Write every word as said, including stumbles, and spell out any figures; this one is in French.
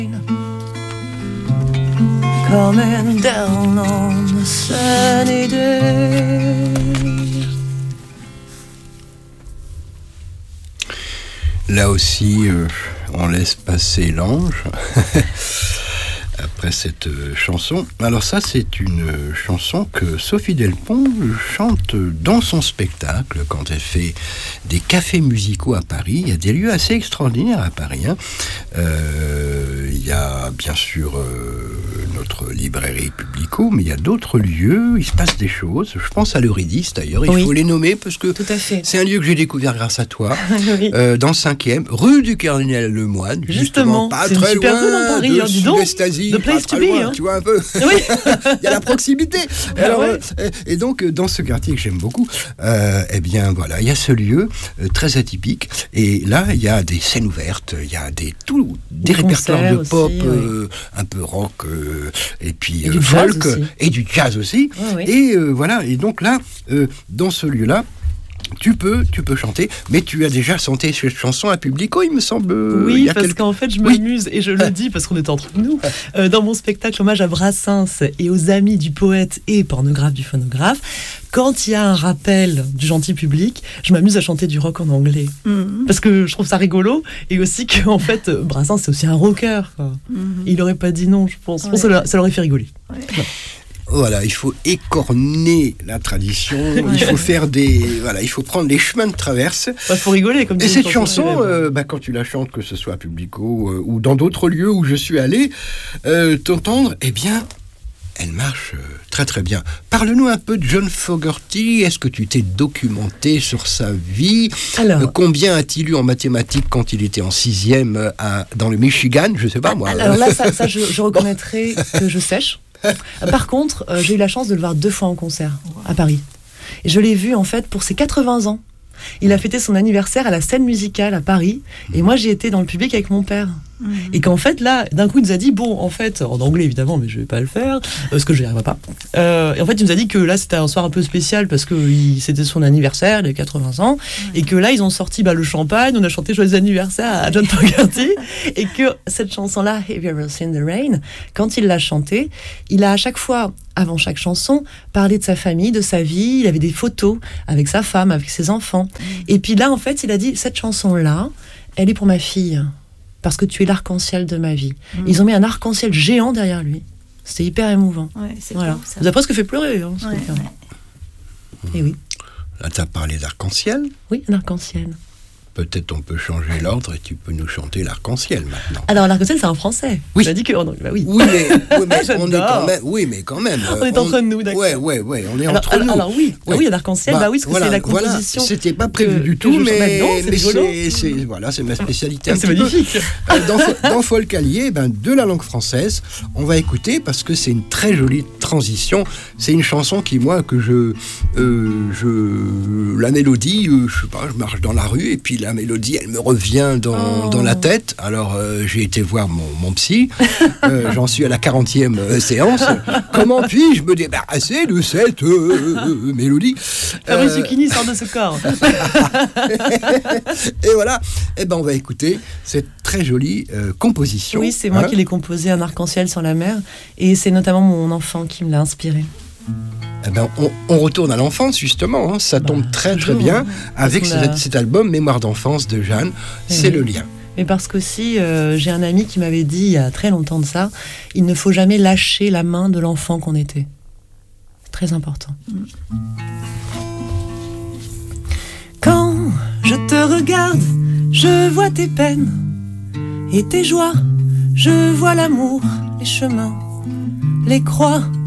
Coming down on a sunny day. Là aussi, euh, on laisse passer l'ange après cette euh, chanson. Alors ça, c'est une euh, chanson que Sophie Delpont chante dans son spectacle quand elle fait des cafés musicaux à Paris. Il y a des lieux assez extraordinaires à Paris, hein. Euh, il y a bien sûr euh, notre librairie Publico, mais il y a d'autres lieux, il se passe des choses. Je pense à l'Eurydice d'ailleurs, il oui. faut les nommer parce que Tout à fait. C'est un lieu que j'ai découvert grâce à toi, oui. euh, dans le cinquième, rue du Cardinal Lemoine, justement, justement pas c'est très une super loin rue dans Paris, de hein, dis donc. Sud-Est-Asie, The place pas to très be, loin, hein. tu vois un peu. Oui. Il y a la proximité. Alors, Ah ouais. euh, et donc, dans ce quartier que j'aime beaucoup, euh, eh bien, voilà, il y a ce lieu euh, très atypique. Et là, il y a des scènes ouvertes, il y a des, tout, des, des répertoires de aussi, pop, oui. euh, un peu rock, euh, et puis et euh, du folk, jazz aussi. et du jazz aussi. Oui, oui. Et euh, voilà, et donc là, euh, dans ce lieu-là, Tu peux, tu peux chanter, mais tu as déjà chanté cette chanson à Publico, il me semble. Oui, il y a parce quelques... qu'en fait, je Oui. m'amuse, et je le dis parce qu'on est entre nous, euh, dans mon spectacle Hommage à Brassens et aux amis du poète et pornographe du phonographe, quand il y a un rappel du gentil public, je m'amuse à chanter du rock en anglais. Mm-hmm. Parce que je trouve ça rigolo, et aussi qu'en fait, Brassens, c'est aussi un rocker, quoi. Mm-hmm. Il n'aurait pas dit non, je pense. Ouais. Je pense que ça, ça l'aurait fait rigoler. Ouais. Ouais. Voilà, il faut écorner la tradition, il faut faire des... Voilà, il faut prendre les chemins de traverse. Il bah, faut rigoler comme Et cette chanson, euh, bah, quand tu la chantes, que ce soit à Publico euh, ou dans d'autres lieux où je suis allé, euh, t'entendre, eh bien, elle marche euh, très très bien. Parle-nous un peu de John Fogerty. Est-ce que tu t'es documenté sur sa vie? Alors, euh, combien a-t-il eu en mathématiques quand il était en sixième euh, à, dans le Michigan? Je sais pas moi. Alors là, ça, ça je, je reconnaîtrai que je sèche. Par contre, euh, j'ai eu la chance de le voir deux fois en concert à Paris. Et je l'ai vu en fait pour ses quatre-vingts ans. Il a fêté son anniversaire à la Scène Musicale à Paris. Et moi, j'ai été dans le public avec mon père. Mmh. Et qu'en fait, là, d'un coup, il nous a dit, bon, en fait, en anglais évidemment, mais je vais pas le faire, parce que je n'y arriverai pas. Euh, et en fait, il nous a dit que là, c'était un soir un peu spécial, parce que il, c'était son anniversaire, il a quatre-vingts ans, mmh. et que là, ils ont sorti bah, le champagne, on a chanté Joyeux anniversaire à John Fogerty, et que cette chanson-là, Have You Ever Seen the Rain, quand il l'a chantée, il a à chaque fois, avant chaque chanson, parlé de sa famille, de sa vie, il avait des photos avec sa femme, avec ses enfants. Mmh. Et puis là, en fait, il a dit, cette chanson-là, elle est pour ma fille. Parce que tu es l'arc-en-ciel de ma vie. Mmh. Ils ont mis un arc-en-ciel géant derrière lui. C'était hyper émouvant. Ouais, c'est voilà. cool, ça. Vous avez presque fait pleurer. Hein, ouais, ouais. Et oui. Là, tu as parlé d'arc-en-ciel. Oui, un arc-en-ciel. Peut-être on peut changer l'ordre et tu peux nous chanter l'arc-en-ciel maintenant. Alors l'arc-en-ciel c'est en français. Oui. Tu as dit que oh, bah oui. Oui mais, oui, mais on est quand même. Oui mais quand même. On est entre on, nous, d'accord. Ouais ouais ouais, on est alors, entre alors, nous. Alors oui, ouais. oui, un arc-en-ciel, bah, bah oui, parce que voilà, c'est la composition. Voilà. C'était pas prévu que, du tout, mais, mais, non, c'est, mais c'est, c'est voilà, c'est ma spécialité. C'est magnifique. Dans, dans Folkalier, ben de la langue française, on va écouter parce que c'est une très jolie transition. C'est une chanson qui moi que je, euh, je la mélodie, euh, je sais pas, je marche dans la rue et puis la mélodie, elle me revient dans, oh. dans la tête. Alors euh, j'ai été voir mon, mon psy, euh, j'en suis à la quarantième euh, séance. Comment puis-je me débarrasser de cette euh, mélodie? Fabrice Zucchini sort de ce corps. Et voilà, et eh ben on va écouter cette très jolie euh, composition. Oui, c'est moi hein? qui l'ai composé, Un arc-en-ciel sur la mer, et c'est notamment mon enfant qui me l'a inspiré. Eh ben, on, on retourne à l'enfance justement, hein. Ça bah, tombe très très bien avec cet, cet album Mémoire d'enfance de Jeanne, et c'est oui. le lien. Mais parce qu'aussi, euh, j'ai un ami qui m'avait dit il y a très longtemps de ça, il ne faut jamais lâcher la main de l'enfant qu'on était. C'est très important. Quand je te regarde, je vois tes peines et tes joies, je vois l'amour, les chemins, les croix,